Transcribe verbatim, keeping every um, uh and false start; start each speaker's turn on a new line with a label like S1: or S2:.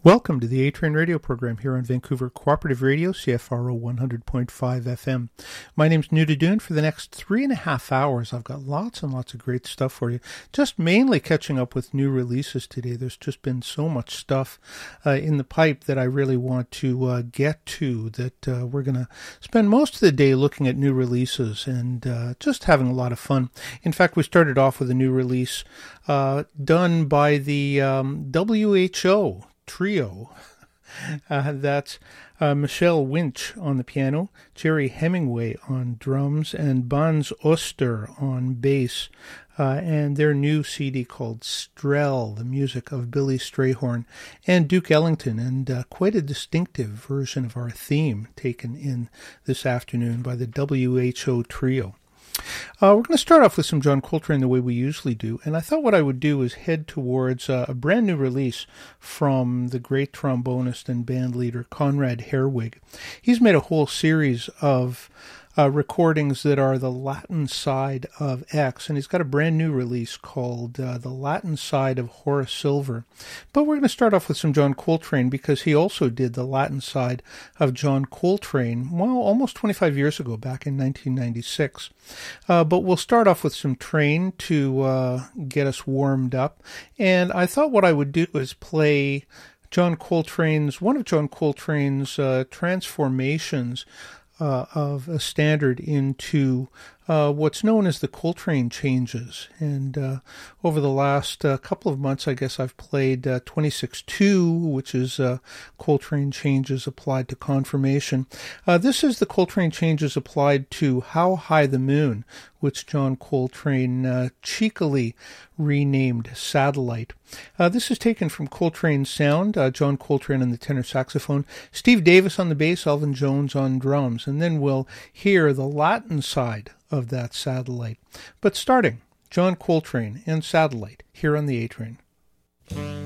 S1: Welcome to the A-Train radio program here on Vancouver Cooperative Radio, C F R O one hundred point five F M. My name's Nuda Dune. For the next three and a half hours, I've got lots and lots of great stuff for you. Just mainly catching up with new releases today. There's just been so much stuff uh, in the pipe that I really want to uh, get to, that uh, we're going to spend most of the day looking at new releases and uh, just having a lot of fun. In fact, we started off with a new release uh, done by the um, W H O trio. Uh, that's uh, Michelle Winch on the piano, Jerry Hemingway on drums, and Bans Oster on bass. Uh, and their new C D called Strel, the music of Billy Strayhorn and Duke Ellington, and uh, quite a distinctive version of our theme taken in this afternoon by the W H O trio. Uh, we're going to start off with some John Coltrane the way we usually do, and I thought what I would do is head towards uh, a brand new release from the great trombonist and band leader Conrad Herwig. He's made a whole series of Uh, recordings that are the Latin side of X, and he's got a brand new release called uh, The Latin Side of Horace Silver. But we're going to start off with some John Coltrane because he also did the Latin side of John Coltrane, well, almost twenty-five years ago, back in nineteen ninety-six. Uh, but we'll start off with some Train to uh, get us warmed up, and I thought what I would do is play John Coltrane's, one of John Coltrane's uh, transformations Uh, of a standard into uh, what's known as the Coltrane changes. And uh, over the last uh, couple of months, I guess I've played uh, twenty-six two, which is uh, Coltrane changes applied to confirmation. Uh, this is the Coltrane changes applied to How High the Moon, which John Coltrane uh, cheekily renamed Satellite. Uh, this is taken from Coltrane's sound, uh, John Coltrane on the tenor saxophone, Steve Davis on the bass, Elvin Jones on drums, and then we'll hear the Latin side of that Satellite. But starting, John Coltrane and Satellite here on the A-Train.